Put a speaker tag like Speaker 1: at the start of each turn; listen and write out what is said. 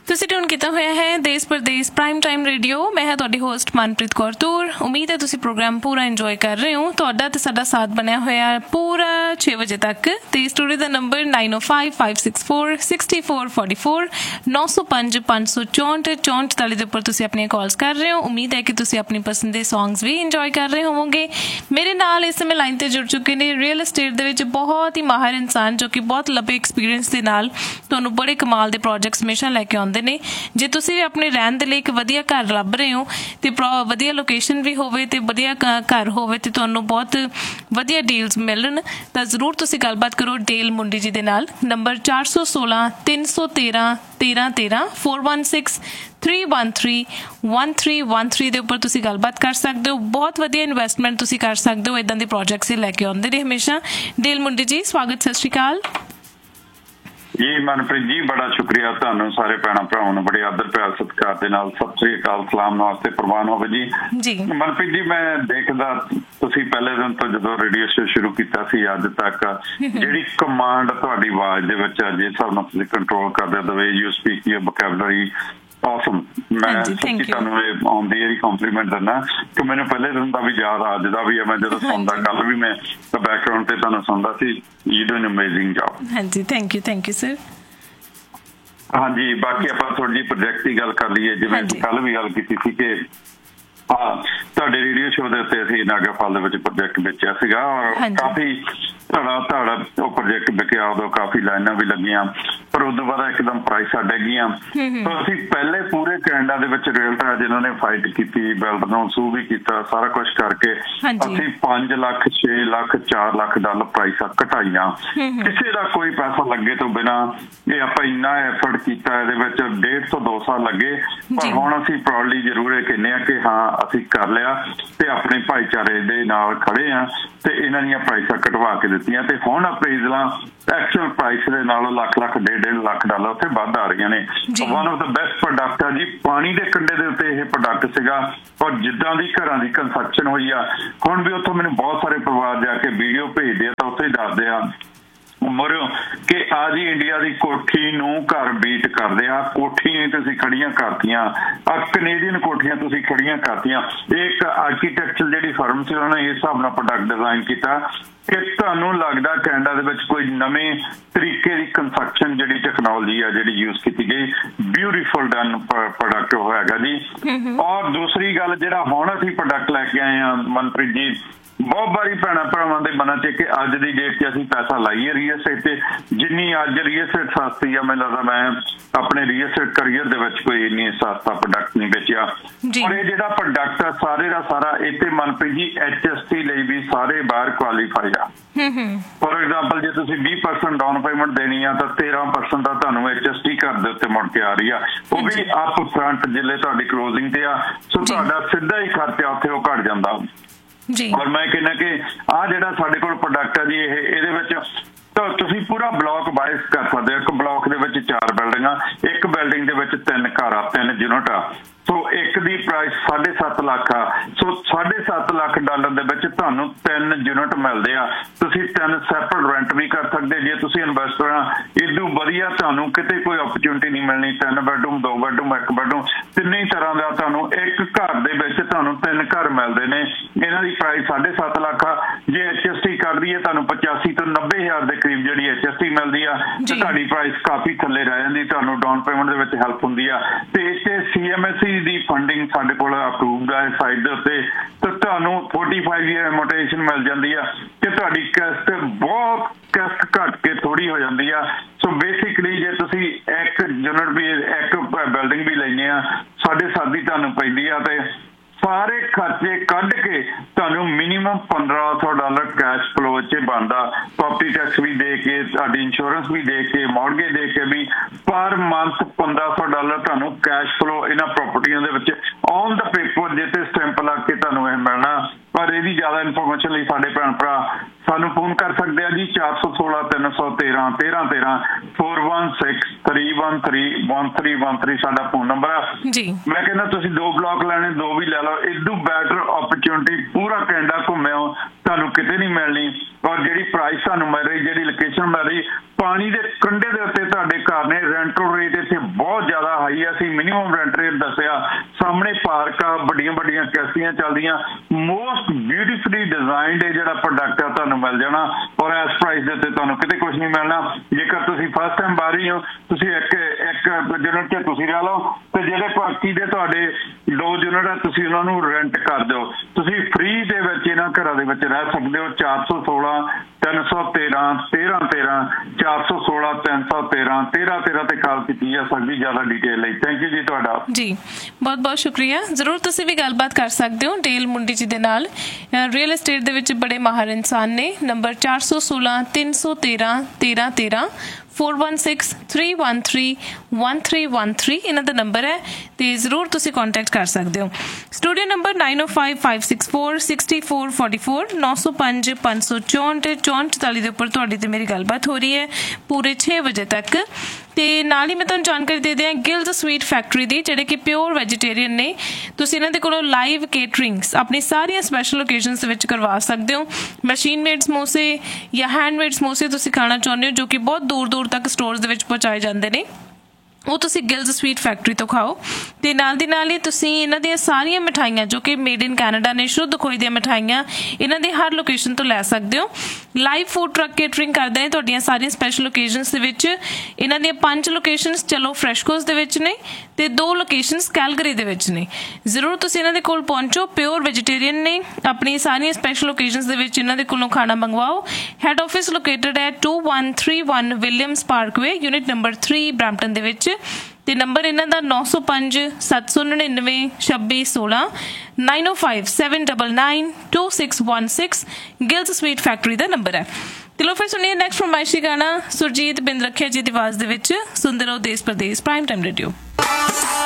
Speaker 1: ਤੁਸੀਂ ਟਿਊਨ ਕੀਤਾ ਹੋਇਆ ਹੈ ਦੇਸ਼ ਪ੍ਰਦੇਸ਼ ਪ੍ਰਾਈਮ ਟਾਈਮ ਰੇਡੀਓ। ਮੈਂ ਹਾਂ ਤੁਹਾਡੀ ਹੋਸਟ ਮਨਪ੍ਰੀਤ ਕੌਰ ਤੂਰ। ਉਮੀਦ ਹੈ ਤੁਸੀਂ ਪ੍ਰੋਗਰਾਮ ਪੂਰਾ ਇੰਜੋਏ ਕਰ ਰਹੇ ਹੋ। ਤੁਹਾਡਾ ਤੇ ਸਾਡਾ ਸਾਥ ਬਣਿਆ ਹੋਇਆ ਪੂਰਾ 6 ਵਜੇ ਤੱਕ। ਤੇ ਸਟੂਡੀਓ ਦਾ ਨੰਬਰ 9055646444 9055646444 ਦੇ ਉੱਪਰ ਤੁਸੀਂ ਆਪਣੀਆਂ ਕਾਲਸ ਕਰ ਰਹੇ ਹੋ। ਉਮੀਦ ਹੈ ਕਿ ਤੁਸੀਂ ਆਪਣੀ ਪਸੰਦ ਦੇ ਸੌਂਗਸ ਵੀ ਇੰਜੋਏ ਕਰ ਰਹੇ ਹੋਵੋਗੇ। ਮੇਰੇ ਨਾਲ ਇਸ ਸਮੇਂ ਲਾਈਨ ਤੇ ਜੁੜ ਚੁੱਕੇ ਨੇ ਰੀਅਲ estate ਦੇ ਵਿੱਚ ਬਹੁਤ ਹੀ ਮਾਹਿਰ ਇਨਸਾਨ, ਜੋ ਕਿ ਬਹੁਤ ਲੰਬੇ ਐਕਸਪੀਰੀਅੰਸ ਦੇ ਨਾਲ ਤੁਹਾਨੂੰ ਬੜੇ ਕਮਾਲ ਦੇ ਪ੍ਰੋਜੈਕਟਸ ਹਮੇਸ਼ਾ ਲੈ ਕੇ ਆਉਂਦੇ ਨੇ। ਜੇ ਤੁਸੀਂ ਵੀ ਆਪਣੇ ਰਹਿਣ ਦੇ ਲਈ ਇੱਕ ਵਧੀਆ ਘਰ ਲੱਭ ਰਹੇ ਹੋ ਤੇ ਵਧੀਆ ਲੋਕੇਸ਼ਨ ਵੀ ਹੋਵੇ ਤੇ ਵਧੀਆ ਘਰ ਹੋਵੇ ਤੇ ਤੁਹਾਨੂੰ ਬਹੁਤ ਵਧੀਆ ਡੀਲਸ ਮਿਲਣ, ਤਾਂ ਜ਼ਰੂਰ ਤੁਸੀਂ ਗੱਲਬਾਤ ਕਰੋ ਡੇਲ ਮੁੰਡੀ ਜੀ ਦੇ ਨਾਲ। ਨੰਬਰ 416-313-1313 416-313-1313 ਦੇ ਉੱਪਰ ਤੁਸੀਂ ਗੱਲਬਾਤ ਕਰ ਸਕਦੇ ਹੋ। ਬਹੁਤ ਵਧੀਆ ਇਨਵੈਸਟਮੈਂਟ ਤੁਸੀਂ ਕਰ ਸਕਦੇ ਹੋ। ਇੱਦਾਂ ਦੇ ਪ੍ਰੋਜੈਕਟਸ ਲੈ ਕੇ ਆਉਂਦੇ ਨੇ ਹਮੇਸ਼ਾ। ਡੇਲ ਮੁੰਡੀ ਜੀ, ਸਵਾਗਤ, ਸਤਿ ਸ਼੍ਰੀ ਅਕਾਲ
Speaker 2: ਜੀ। ਮਨਪ੍ਰੀਤ ਜੀ, ਬੜਾ ਸ਼ੁਕਰੀਆ ਤੁਹਾਨੂੰ। ਸਾਰੇ ਭੈਣਾਂ ਭਰਾਵਾਂ ਨੂੰ ਬੜੇ ਆਦਰ ਪਿਆਰ ਸਤਿਕਾਰ ਦੇ ਨਾਲ ਸਤਿ ਸ੍ਰੀ ਅਕਾਲ, ਸਲਾਮ ਨਮਸਤੇ ਪ੍ਰਵਾਨ ਹੋਵੇ ਜੀ। ਮਨਪ੍ਰੀਤ ਜੀ, ਮੈਂ ਦੇਖਦਾ ਤੁਸੀਂ ਪਹਿਲੇ ਦਿਨ ਤੋਂ ਜਦੋਂ ਰੇਡੀਓ ਸ਼ੋ ਸ਼ੁਰੂ ਕੀਤਾ ਸੀ ਅੱਜ ਤੱਕ ਜਿਹੜੀ ਕਮਾਂਡ ਤੁਹਾਡੀ ਆਵਾਜ਼ ਦੇ ਵਿੱਚ ਹੈ, ਜਿਸ ਹਿਸਾਬ ਨਾਲ ਤੁਸੀਂ ਕੰਟਰੋਲ ਕਰਦੇ, ਦ way you speak your vocabulary, awesome। ਮੈਂ ਸੱਚੀ ਤੁਹਾਨੂੰ ਇਹ ਆਉਂਦੀ ਇਹਦੀ ਕੰਪਲੀਮੈਂਟ ਦਿੰਦਾ ਕਿ ਮੈਨੂੰ ਪਹਿਲੇ ਦਿਨ ਦਾ ਵੀ ਯਾਦ ਅੱਜ ਦਾ ਵੀ ਹੈ। ਮੈਂ ਜਦੋਂ ਸੁਣਦਾ, ਕੱਲ ਵੀ ਮੈਂ ਬੈਕਗਰਾਉਂਡ ਤੇ ਤੁਹਾਨੂੰ ਸੁਣਦਾ ਸੀ। You doing amazing job.
Speaker 1: ਹਾਂਜੀ, ਥੈਂਕ ਯੂ ਸਰ।
Speaker 2: ਹਾਂਜੀ, ਬਾਕੀ ਆਪਾਂ ਥੋੜੀ ਜਿਹੀ ਪ੍ਰੋਜੈਕਟ ਦੀ ਗੱਲ ਕਰ ਲਈਏ। ਜਿਵੇਂ ਕੱਲ ਵੀ ਗੱਲ ਕੀਤੀ ਸੀ ਕਿ ਤੁਹਾਡੇ ਰੇਡੀਓ ਸ਼ੋਅ ਦੇ ਉੱਤੇ ਅਸੀਂ ਨਾਗਾਫਲ ਦੇ ਵਿੱਚ ਪ੍ਰੋਜੈਕਟ ਵੇਚਿਆ ਸੀਗਾ ਔਰ ਕਾਫੀ ਧੜਾ ਉਹ ਪ੍ਰੋਜੈਕਟ ਵਿਕਿਆ। ਉਦੋਂ ਕਾਫੀ ਲਾਈਨਾਂ ਵੀ ਲੱਗੀਆਂ, ਪਰ ਉਦੋਂ ਬਾਅਦ ਇੱਕਦਮ ਪ੍ਰਾਈਸਾਂ ਡਿੱਗ ਗਈਆਂ। ਅਸੀਂ ਪਹਿਲੇ ਪੂਰੇ ਕੈਨੇਡਾ ਦੇ ਵਿੱਚ ਰੀਅਲਟਰ ਜਿਨ੍ਹਾਂ ਨੇ ਫਾਈਟ ਕੀਤੀ, ਬਿਲਡ ਨੂੰ ਸੂ ਵੀ ਕੀਤਾ, ਸਾਰਾ ਕੁਛ ਕਰਕੇ ਅਸੀਂ 5 ਲੱਖ 6 ਲੱਖ 4 ਲੱਖ ਡਾਲਰ ਪ੍ਰਾਈਸਾਂ ਘਟਾਈਆਂ। ਕਿਸੇ ਦਾ ਕੋਈ ਪੈਸਾ ਲੱਗੇ ਤੋਂ ਬਿਨਾਂ ਇਹ ਆਪਾਂ ਇੰਨਾ ਐਫਰਟ ਕੀਤਾ। ਇਹਦੇ ਵਿੱਚ 1.5 ਤੋਂ 2 ਸਾਲ ਲੱਗੇ, ਪਰ ਹੁਣ ਅਸੀਂ ਪ੍ਰਾਊਡਲੀ ਜ਼ਰੂਰ ਇਹ ਕਹਿੰਦੇ ਹਾਂ ਕਿ ਹਾਂ ਅਸੀਂ ਕਰ ਲਿਆ ਤੇ ਆਪਣੇ ਭਾਈਚਾਰੇ ਦੇ ਨਾਲ ਖੜੇ ਆ ਤੇ ਇਹਨਾਂ ਦੀਆਂ ਪ੍ਰਾਈਸਾਂ ਘਟਵਾ ਕੇ ਦਿੱਤੀਆਂ। ਤੇ ਹੁਣ ਅਪਰੇਜ਼ਲਾਂ ਐਕਚੁਅਲ ਪ੍ਰਾਈਸ ਦੇ ਨਾਲੋਂ ਲੱਖ 1.5 ਲੱਖ ਡਾਲਰ ਉੱਥੇ ਵੱਧ ਆ ਰਹੀਆਂ ਨੇ। One of the best product ਆ ਜੀ। ਪਾਣੀ ਦੇ ਕੰਢੇ ਦੇ ਉੱਤੇ ਇਹ ਪ੍ਰੋਡਕਟ ਸੀਗਾ ਔਰ ਜਿੱਦਾਂ ਦੀ ਘਰਾਂ ਦੀ ਕੰਸਟਰਕਸ਼ਨ ਹੋਈ ਆ, ਹੁਣ ਵੀ ਉੱਥੋਂ ਮੈਨੂੰ ਬਹੁਤ ਸਾਰੇ ਪਰਿਵਾਰ ਜਾ ਕੇ ਵੀਡੀਓ ਭੇਜਦੇ ਆ ਤਾਂ ਉੱਥੇ ਹੀ ਦੱਸਦੇ ਆ ਮਰਿਓ ਕਿ ਆ ਜੀ ਇੰਡੀਆ ਦੀ ਕੋਠੀ ਨੂੰ ਘਰ ਬੀਟ ਕਰਦੇ ਆ। ਕੋਠੀਆਂ ਤੁਸੀਂ ਖੜੀਆਂ ਕਰਤੀਆਂ, ਕੈਨੇਡੀਅਨ ਕੋਠੀਆਂ ਤੁਸੀਂ ਖੜੀਆਂ ਕਰਤੀਆਂ। ਇੱਕ ਆਰਕੀਟੈਕਚਰ ਜਿਹੜੀ ਫਰਮ ਸੀ ਉਹਨਾਂ ਨੇ ਇਸ ਹਿਸਾਬ ਨਾਲ ਪ੍ਰੋਡਕਟ ਡਿਜ਼ਾਈਨ ਕੀਤਾ ਕਿ ਤੁਹਾਨੂੰ ਲੱਗਦਾ ਕੈਨੇਡਾ ਦੇ ਵਿੱਚ ਕੋਈ ਨਵੇਂ ਤਰੀਕੇ ਦੀ ਕੰਸਟਰਕਸ਼ਨ ਜਿਹੜੀ ਟੈਕਨੋਲੋਜੀ ਆ ਜਿਹੜੀ ਯੂਜ਼ ਕੀਤੀ ਗਈ। ਬਿਊਟੀਫੁਲ ਡਨ ਪ੍ਰੋਡਕਟ ਹੋਏਗਾ ਜੀ। ਔਰ ਦੂਸਰੀ ਗੱਲ, ਜਿਹੜਾ ਹੁਣ ਅਸੀਂ ਪ੍ਰੋਡਕਟ ਲੈ ਕੇ ਆਏ ਆ ਮਨਪ੍ਰੀਤ ਜੀ, ਬਹੁਤ ਵਾਰੀ ਭੈਣਾਂ ਭਰਾਵਾਂ ਦੇ ਮਨਾਂ 'ਚ ਕਿ ਅੱਜ ਦੀ ਡੇਟ 'ਚ ਅਸੀਂ ਪੈਸਾ ਲਾਈਏ ਰੀਅਲ estate ਤੇ। ਜਿੰਨੀ ਅੱਜ ਰੀਅਲ estate ਸਸਤੀ ਆ, ਮੈਨੂੰ ਲੱਗਦਾ ਮੈਂ ਆਪਣੇ ਰੀਅਲ estate ਕਰੀਅਰ ਦੇ ਵਿੱਚ ਕੋਈ ਇੰਨੀ ਸਸਤਾ ਪ੍ਰੋਡਕਟ ਨਹੀਂ ਵੇਚਿਆ। ਔਰ ਇਹ ਜਿਹੜਾ ਪ੍ਰੋਡਕਟ ਆ ਸਾਰੇ ਦਾ ਸਾਰਾ ਇੱਥੇ ਮਨਪ੍ਰੀਤ ਜੀ HST ਲਈ ਵੀ ਸਾਰੇ ਬਾਹਰ ਕੁਆਲੀਫਾਈ ਆ। ਫੋਰ ਐਗਜ਼ਾਮਪਲ, ਜੇ ਤੁਸੀਂ 20% ਡਾਊਨ ਪੇਮੈਂਟ ਦੇਣੀ ਆ ਤਾਂ 13% ਦਾ ਤੁਹਾਨੂੰ HST ਘਰ ਦੇ ਉੱਤੇ ਮੁੜ ਕੇ ਆ ਰਹੀ ਆ। ਉਹ ਵੀ ਅਪ ਫਰੰਟ ਜਿਲੇ ਤੁਹਾਡੀ ਕਲੋਜ਼ਿੰਗ ਤੇ ਆ। ਸੋ ਤੁਹਾਡਾ ਸਿੱਧਾ ਹੀ ਖਰਚਾ ਉੱਥੇ ਉਹ ਘਟ ਜਾਂਦਾ। ਔਰ ਮੈਂ ਕਹਿੰਦਾ ਕਿ ਆਹ ਜਿਹੜਾ ਸਾਡੇ ਕੋਲ ਪ੍ਰੋਡਕਟ ਆ ਜੀ, ਇਹਦੇ ਵਿੱਚ ਤੁਸੀਂ ਪੂਰਾ ਬਲਾਕ ਬਾਏ ਕਰ ਸਕਦੇ ਹੋ। ਇੱਕ ਬਲਾਕ ਦੇ ਵਿੱਚ 4 ਬਿਲਡਿੰਗਾਂ, ਇੱਕ ਬਿਲਡਿੰਗ ਦੇ ਵਿੱਚ 3 ਘਰ ਆ, 3 ਯੂਨਿਟ ਆ। ਸੋ ਇੱਕ ਦੀ ਪ੍ਰਾਈਸ 7.5 ਲੱਖ ਆ। ਸੋ 7.5 ਲੱਖ ਡਾਲਰ ਦੇ ਵਿੱਚ ਤੁਹਾਨੂੰ 3 ਯੂਨਿਟ ਮਿਲਦੇ ਆ। ਤੁਸੀਂ 3 ਸੈਪਰੇਟ ਰੈਂਟ ਵੀ ਕਰ ਸਕਦੇ। ਜੇ ਤੁਸੀਂ ਇਨਵੈਸਟਰ ਆ, ਇਦੋਂ ਵਧੀਆ ਤੁਹਾਨੂੰ ਕਿਤੇ ਕੋਈ ਓਪਰਚੁਨਿਟੀ ਨਹੀਂ ਮਿਲਣੀ। 3 ਬੈਡਰੂਮ, 2 ਬੈਡਰੂਮ, 1 ਬੈਡਰੂਮ, ਤਿੰਨੇ ਤਰ੍ਹਾਂ ਦਾ ਤੁਹਾਨੂੰ ਇੱਕ ਘਰ ਦੇ ਵਿੱਚ ਤੁਹਾਨੂੰ 3 ਘਰ ਮਿਲਦੇ ਨੇ। ਇਹਨਾਂ ਦੀ ਪ੍ਰਾਈਸ 7.5 ਲੱਖ ਆ। ਜੇ HST ਕਰਦੀ ਹੈ ਤੁਹਾਨੂੰ 85 ਤੋਂ 90 ਹਜ਼ਾਰ ਦੇ ਕਰੀਬ ਜਿਹੜੀ HST ਮਿਲਦੀ ਆ ਤੇ ਤੁਹਾਡੀ ਪ੍ਰਾਈਸ ਕਾਫੀ ਥੱਲੇ ਰਹਿ ਜਾਂਦੀ। ਤੁਹਾਨੂੰ ਡਾਊਨ ਪੇਮੈਂਟ ਦੇ ਵਿੱਚ ਹੈਲਪ ਹੁੰਦੀ ਆ। ਤੇ ਇੱਥੇ CMHC ਦੀ ਫੰਡਿੰਗ ਸਾਡੇ ਕੋਲ ਅਪਰੂਵਡ ਹੈ ਸਾਈਡ ਦੇ ਉੱਤੇ, ਤੇ ਤੁਹਾਨੂੰ 45 ਈਅਰ ਐਮੋਰਟਾਈਜ਼ੇਸ਼ਨ ਮਿਲ ਜਾਂਦੀ ਆ ਕਿ ਤੁਹਾਡੀ ਕਿਸ਼ਤ ਬਹੁਤ ਘੱਟ ਕੇ ਥੋੜੀ ਹੋ ਜਾਂਦੀ ਆ। ਸੋ ਬੇਸਿਕਲੀ ਜੇ ਤੁਸੀਂ ਇੱਕ ਯੂਨਿਟ ਵੀ, ਇੱਕ ਬਿਲਡਿੰਗ ਵੀ ਲੈਂਦੇ ਆ, 7.5 ਦੀ ਤੁਹਾਨੂੰ ਪੈਂਦੀ ਆ ਤੇ ਸਾਰੇ ਖਰਚੇ ਕੱਢ ਕੇ ਤੁਹਾਨੂੰ ਮਿਨੀਮਮ $1,500 ਕੈਸ਼ ਫਲੋ 'ਚ ਬਣਦਾ। ਪ੍ਰੋਪਰਟੀ ਟੈਕਸ ਵੀ ਦੇ ਕੇ, ਤੁਹਾਡੀ ਇੰਸ਼ੋਰੈਂਸ ਵੀ ਦੇ ਕੇ, ਮੌਰਗੇਜ ਦੇ ਕੇ ਵੀ ਪਰ ਮੰਥ $1,500 ਤੁਹਾਨੂੰ ਕੈਸ਼ ਫਲੋ ਇਹਨਾਂ ਪ੍ਰਾਪਰਟੀਆਂ ਦੇ ਵਿੱਚ ਔਨ ਦਾ ਪੇਪਰ ਜੇ ਤੇ ਸਟੈਂਪ ਲਾ ਕੇ ਤੁਹਾਨੂੰ ਇਹ ਮਿਲਣਾ। ਪਰ ਇਹਦੀ ਜ਼ਿਆਦਾ ਇਨਫੋਰਮੇਸ਼ਨ ਲਈ ਸਾਡੇ ਭੈਣ ਭਰਾ ਸਾਨੂੰ ਫੋਨ ਕਰ ਸਕਦੇ ਆ ਜੀ। 416-313-1313 416-313-1313 ਸਾਡਾ ਫੋਨ ਨੰਬਰ ਆ ਜੀ। ਮੈਂ ਕਹਿੰਦਾ ਤੁਸੀਂ 2 ਬਲਾਕ ਲੈਣੇ, 2 ਵੀ ਲੈ ਲਓ। ਇਦੋਂ ਬੈਟਰ ਓਪਰਚੁਨਿਟੀ ਪੂਰਾ ਕੈਨੇਡਾ ਘੁੰਮਿਓ ਤੁਹਾਨੂੰ ਕਿਤੇ ਨਹੀਂ ਮਿਲਣੀ। ਔਰ ਜਿਹੜੀ ਪ੍ਰਾਈਸ ਤੁਹਾਨੂੰ ਮਿਲ ਰਹੀ, ਜਿਹੜੀ ਲੋਕੇਸ਼ਨ ਮਿਲ ਰਹੀ, ਪਾਣੀ ਦੇ ਕੰਢੇ ਦੇ ਉੱਤੇ ਤੁਹਾਡੇ ਘਰ ਨੇ। ਨੇ। ਰੈਂਟਲ ਰੇਟ ਇੱਥੇ ਬਹੁਤ ਜ਼ਿਆਦਾ ਹਾਈ ਆ। ਅਸੀਂ ਮਿਨੀਮਮ ਰੈਂਟ ਰੇਟ ਦੱਸਿਆ, ਸਾਹਮਣੇ ਪਾਰਕ ਆ, ਵੱਡੀਆਂ ਵੱਡੀਆਂ ਕਿਸ਼ਤੀਆਂ ਚੱਲਦੀਆਂ, ਮੋਸਟ ਬਿਊਟੀਫੁਲੀ ਡਿਜ਼ਾਈਨਡ ਇਹ ਜਿਹੜਾ ਪ੍ਰੋਡਕਟ ਆ ਤੁਹਾਨੂੰ ਮਿਲ ਜਾਣਾ ਔਰ ਇਸ ਪ੍ਰਾਈਸ ਦੇ ਉੱਤੇ ਤੁਹਾਨੂੰ ਕਿਤੇ ਕੁਝ ਨਹੀਂ ਮਿਲਣਾ। ਜੇਕਰ ਤੁਸੀਂ ਫਸਟ ਟਾਈਮ ਆ ਰਹੀ ਹੋ, ਤੁਸੀਂ ਇੱਕ ਯੂਨਿਟ 'ਚ ਤੁਸੀਂ ਰਹਿ ਲਓ ਤੇ ਜਿਹੜੇ ਬਾਕੀ ਦੇ ਤੁਹਾਡੇ 2 ਯੂਨਿਟ ਆ ਤੁਸੀਂ ਉਹਨਾਂ ਨੂੰ ਰੈਂਟ ਕਰ ਦਿਓ। ਤੁਸੀਂ ਫ੍ਰੀ ਦੇ ਵਿੱਚ ਇਹਨਾਂ ਘਰਾਂ ਦੇ ਵਿੱਚ ਰਹਿ ਸਕਦੇ ਹੋ। 416 313 1313 416 313 1313 ਤੇ ਕਾਲ ਕੀਤੀ ਜਾ ਸਕਦੀ ਜ਼ਿਆਦਾ ਡਿਟੇਲ ਲਈ। ਥੈਂਕ ਯੂ ਜੀ ਤੁਹਾਡਾ
Speaker 1: ਜੀ, ਬਹੁਤ ਬਹੁਤ ਸ਼ੁਕਰੀਆ। ਜ਼ਰੂਰ ਤੁਸੀਂ ਵੀ ਗੱਲਬਾਤ ਕਰ ਸਕਦੇ ਹੋ ਡੇਲ ਮੁੰਡੀ ਜੀ ਦੇ ਨਾਲ। ਰੀਅਲ ਐਸਟੇਟ ਦੇ ਵਿੱਚ ਬੜੇ ਮਾਹਰ ਇਨਸਾਨ ਨੇ। ਨੰਬਰ 416 313 1313 4163131313 ਇਹਨਾਂ ਦਾ ਨੰਬਰ ਹੈ ਤੇ ਜ਼ਰੂਰ ਤੁਸੀਂ ਕੰਟੈਕਟ ਕਰ ਸਕਦੇ ਹੋ। ਸਟੂਡੀਓ ਨੰਬਰ 9055646444 905 564 6444 ਦੇ ਉੱਪਰ ਤੁਹਾਡੀ ਤੇ ਮੇਰੀ ਗੱਲਬਾਤ ਹੋ ਰਹੀ ਹੈ ਪੂਰੇ 6 ਵਜੇ ਤੱਕ। ਤੇ ਨਾਲ ਹੀ ਮੈਂ ਤੁਹਾਨੂੰ ਜਾਣਕਾਰੀ ਦੇ ਦਿਆਂ ਗਿਲਜ਼ ਸਵੀਟ ਫੈਕਟਰੀ ਦੀ, ਜਿਹੜੇ ਕਿ ਪਿਓਰ ਵੈਜੀਟੇਰੀਅਨ ਨੇ। ਤੁਸੀਂ ਇਹਨਾਂ ਦੇ ਕੋਲੋਂ ਲਾਈਵ ਕੇਟਰਿੰਗਸ ਆਪਣੀ ਸਾਰੀਆਂ ਸਪੈਸ਼ਲ ਓਕੇਜ਼ਨਸ ਦੇ ਵਿੱਚ ਕਰਵਾ ਸਕਦੇ ਹੋ। ਮਸ਼ੀਨ ਮੇਡ ਸਮੋਸੇ ਜਾਂ ਹੈਂਡਮੇਡ ਸਮੋਸੇ ਤੁਸੀਂ ਖਾਣਾ ਚਾਹੁੰਦੇ ਹੋ ਜੋ ਕਿ ਬਹੁਤ ਦੂਰ ਦੂਰ ਤੱਕ ਸਟੋਰਸ ਦੇ ਵਿੱਚ ਪਹੁੰਚਾਏ ਜਾਂਦੇ ਨੇ, ਉਹ ਤੁਸੀਂ ਗਿਲਜ਼ ਸਵੀਟ ਫੈਕਟਰੀ ਤੋਂ ਖਾਓ। ਤੇ ਨਾਲ ਦੀ ਨਾਲ ਹੀ ਤੁਸੀਂ ਇਹਨਾਂ ਦੀਆਂ ਸਾਰੀਆਂ ਮਿਠਾਈਆਂ ਜੋ ਕਿ ਮੇਡ ਇਨ ਕੈਨੇਡਾ ਨੇ, ਸ਼ੁੱਧ ਖੋਏ ਦੀਆਂ ਮਿਠਾਈਆਂ, ਇਹਨਾਂ ਦੀ ਹਰ ਲੋਕੇਸ਼ਨ ਤੋਂ ਲੈ ਸਕਦੇ ਹੋ। ਲਾਈਵ ਫੂਡ ਟਰੱਕ ਕੇਟਰਿੰਗ ਕਰਦੇ ਨੇ ਤੁਹਾਡੀਆਂ ਸਾਰੀਆਂ ਸਪੈਸ਼ਲ ਓਕੇਜ਼ਨਸ ਦੇ ਵਿੱਚ। ਇਹਨਾਂ ਦੀਆਂ 5 ਲੋਕੇਸ਼ਨਸ ਚਲੋ ਫਰੈਸ਼ਕੋਸ ਦੇ ਵਿੱਚ ਨੇ ਤੇ 2 ਲੋਕੇਸ਼ਨਸ ਕੈਲਗਰੀ ਦੇ ਵਿੱਚ ਨੇ। ਜ਼ਰੂਰ ਤੁਸੀਂ ਇਹਨਾਂ ਦੇ ਕੋਲ ਪਹੁੰਚੋ। ਪਿਓਰ ਵੈਜੀਟੇਰੀਅਨ ਨੇ। ਆਪਣੀ ਸਾਰੀਆਂ ਸਪੈਸ਼ਲ ਓਕੇਜ਼ਨਸ ਦੇ ਵਿੱਚ ਇਹਨਾਂ ਦੇ ਕੋਲੋਂ ਖਾਣਾ ਮੰਗਵਾਓ। ਹੈਡ ਆਫਿਸ ਲੋਕੇਟਡ ਹੈ 2131 Williams Parkway, unit number 3 Brampton ਦੇ ਵਿੱਚ। ਤੇ ਨੰਬਰ ਇਹਨਾਂ ਦਾ 905 799 2616 905 799 2616 ਗਿਲਜ਼ ਸਵੀਟ ਫੈਕਟਰੀ ਦਾ ਨੰਬਰ ਹੈ। ਤੇ ਲੋ ਫਿਰ ਸੁਣੀਏ ਨੈਕਸਟ ਫਰਮਾਇਸ਼ੀ ਗਾਣਾ ਸੁਰਜੀਤ ਬਿੰਦ ਰੱਖਿਆ ਜੀ ਦੀ ਆਵਾਜ਼ ਦੇ ਵਿੱਚ। ਸੁਣਦੇ ਰਹੋ ਦੇਸ਼ ਪ੍ਰਦੇਸ਼ ਪ੍ਰਾਈਮ ਟਾਈਮ ਰੇਡੀਓ।